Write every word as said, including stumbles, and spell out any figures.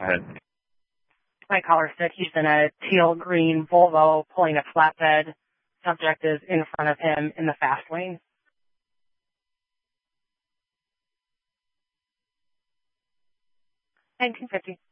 ahead. My caller said he's in a teal green Volvo pulling a flatbed. Subject is in front of him in the fast lane. nineteen fifty.